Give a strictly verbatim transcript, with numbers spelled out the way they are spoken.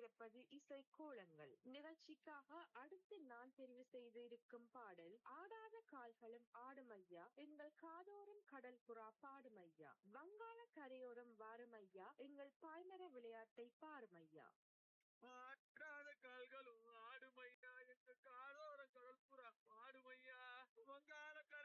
கேட்டிருப்பது இசை கோலங்கள் நிகழ்ச்சிக்காக அடுத்து நான் தெரிவு செய்து இருக்கும் பாடல் ஆடாத கால்களும் ஆடுமையா எங்கள் காதோரம் கடல் புறா பாடுமையா வங்காள கரையோரம் வாருமையா எங்கள் பாய்மர விளையாட்டை பாருமையா. ஆடாத கால்களும் ஆடுமையா எங்க காதோர கடல் புறா பாடுமையா வங்காள